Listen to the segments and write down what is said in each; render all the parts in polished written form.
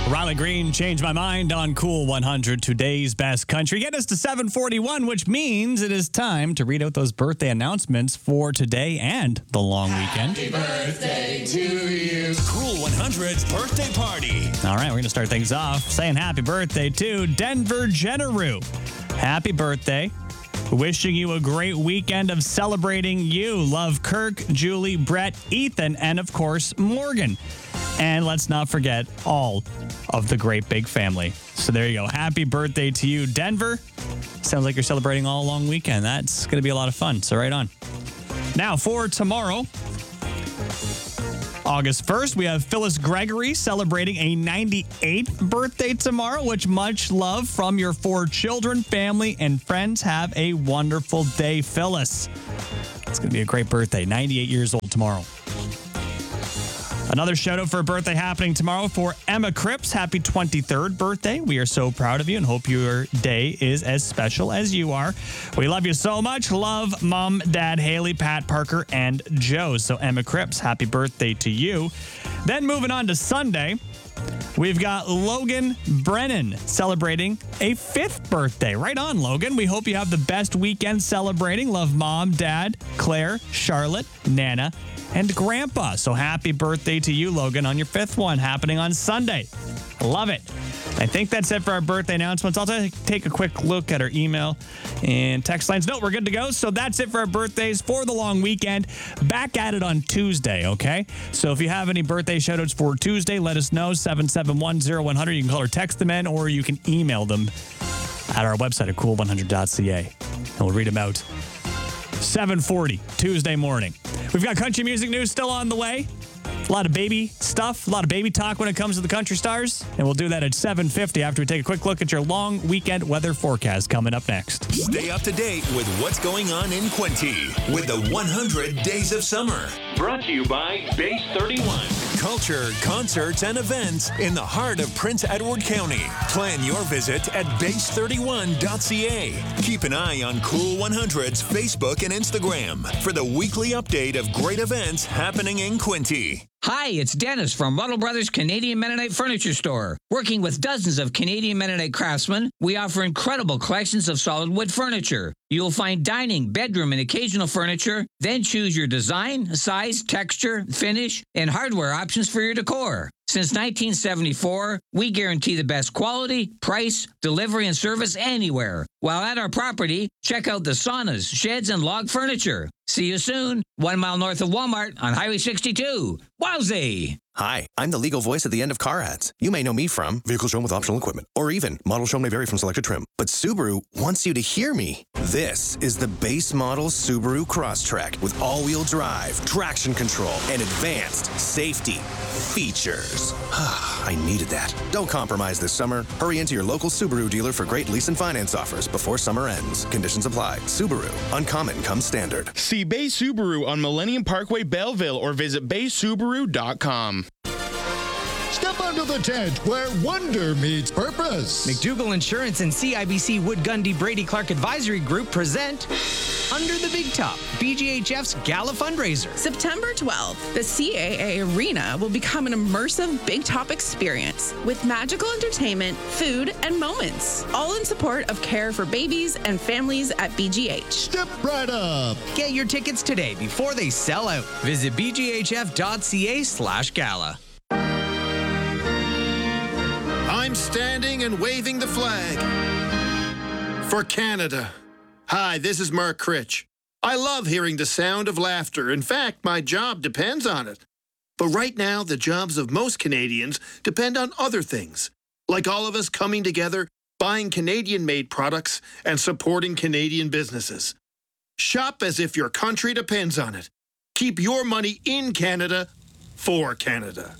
Riley Green, Change My Mind on Cool 100, today's best country. Get us to 7:41, which means it is time to read out those birthday announcements for today and the long weekend. Happy birthday to you. Cool 100's birthday party. All right, we're going to start things off saying happy birthday to Denver Jenneru. Happy birthday. Wishing you a great weekend of celebrating you. Love Kirk, Julie, Brett, Ethan, and of course, Morgan. And let's not forget all of the great big family. So there you go. Happy birthday to you, Denver. Sounds like you're celebrating all long weekend. That's going to be a lot of fun. So right on. Now for tomorrow, August 1st, we have Phyllis Gregory celebrating a 98th birthday tomorrow, which much love from your 4 children, family, and friends. Have a wonderful day, Phyllis. It's going to be a great birthday. 98 years old tomorrow. Another shout out for a birthday happening tomorrow for Emma Cripps. Happy 23rd birthday. We are so proud of you and hope your day is as special as you are. We love you so much. Love Mom, Dad, Haley, Pat, Parker, and Joe. So Emma Cripps, happy birthday to you. Then moving on to Sunday, we've got Logan Brennan celebrating a 5th birthday. Right on, Logan. We hope you have the best weekend celebrating. Love Mom, Dad, Claire, Charlotte, Nana, and Grandpa. So happy birthday to you, Logan, on your 5th one happening on Sunday. Love it. I think that's it for our birthday announcements. I'll take a quick look at our email and text lines. No, we're good to go. So that's it for our birthdays for the long weekend. Back at it on Tuesday, okay? So if you have any birthday shout-outs for Tuesday, let us know, 771-0100. You can call or text them in, or you can email them at our website at cool100.ca. And we'll read them out 7:40 Tuesday morning. We've got country music news still on the way. A lot of baby stuff, a lot of baby talk when it comes to the country stars. And we'll do that at 7:50 after we take a quick look at your long weekend weather forecast coming up next. Stay up to date with what's going on in Quinte with the 100 Days of Summer. Brought to you by Base 31. Culture, concerts, and events in the heart of Prince Edward County. Plan your visit at base31.ca. Keep an eye on Cool 100's Facebook and Instagram for the weekly update of great events happening in Quinte. Hi, it's Dennis from Ruddle Brothers Canadian Mennonite Furniture Store. Working with dozens of Canadian Mennonite craftsmen, we offer incredible collections of solid wood furniture. You'll find dining, bedroom, and occasional furniture. Then choose your design, size, texture, finish, and hardware options for your decor. Since 1974, we guarantee the best quality, price, delivery, and service anywhere. While at our property, check out the saunas, sheds, and log furniture. See you soon, 1 mile north of Walmart on Highway 62. Wowzee! Hi, I'm the legal voice at the end of car ads. You may know me from vehicle shown with optional equipment, or even model shown may vary from selected trim. But Subaru wants you to hear me. This is the base model Subaru Crosstrek with all-wheel drive, traction control, and advanced safety features. I needed that. Don't compromise this summer. Hurry into your local Subaru dealer for great lease and finance offers before summer ends. Conditions apply. Subaru. Uncommon comes standard. See Bay Subaru on Millennium Parkway, Belleville, or visit baysubaru.com. Step under the tent where wonder meets purpose. McDougall Insurance and CIBC Wood Gundy Brady Clark Advisory Group present Under the Big Top, BGHF's Gala fundraiser. September 12th, the CAA Arena will become an immersive Big Top experience with magical entertainment, food, and moments, all in support of care for babies and families at BGH. Step right up. Get your tickets today before they sell out. Visit bghf.ca/gala. I'm standing and waving the flag for Canada. Hi, this is Mark Critch. I love hearing the sound of laughter. In fact, my job depends on it. But right now, the jobs of most Canadians depend on other things, like all of us coming together, buying Canadian-made products, and supporting Canadian businesses. Shop as if your country depends on it. Keep your money in Canada for Canada.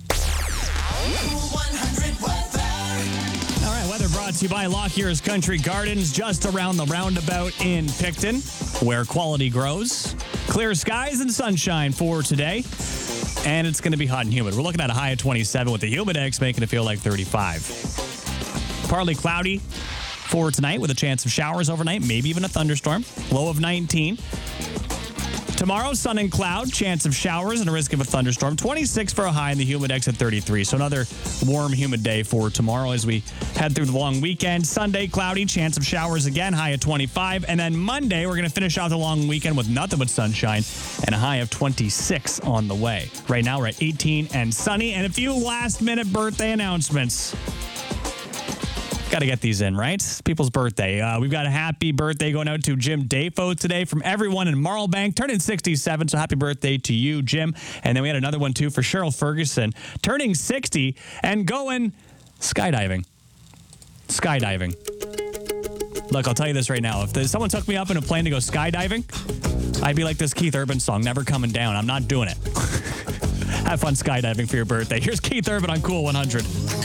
All right, weather brought to you by Lockyer's Country Gardens, just around the roundabout in Picton, where quality grows. Clear skies and sunshine for today, and it's going to be hot and humid. We're looking at a high of 27 with the Humidex making it feel like 35. Partly cloudy for tonight with a chance of showers overnight, maybe even a thunderstorm. Low of 19. Tomorrow, sun and cloud, chance of showers and a risk of a thunderstorm. 26 for a high and the humid index at 33. So another warm, humid day for tomorrow as we head through the long weekend. Sunday, cloudy, chance of showers again, high at 25. And then Monday, we're going to finish out the long weekend with nothing but sunshine and a high of 26 on the way. Right now, we're at 18 and sunny. And a few last-minute birthday announcements. Got to get these in, right? People's birthday. We've got a happy birthday going out to Jim Dafo today from everyone in Marlbank, turning 67. So happy birthday to you, Jim. And then we had another one, too, for Cheryl Ferguson, turning 60 and going skydiving. Skydiving. Look, I'll tell you this right now. If someone took me up in a plane to go skydiving, I'd be like this Keith Urban song, Never Coming Down. I'm not doing it. Have fun skydiving for your birthday. Here's Keith Urban on Cool 100.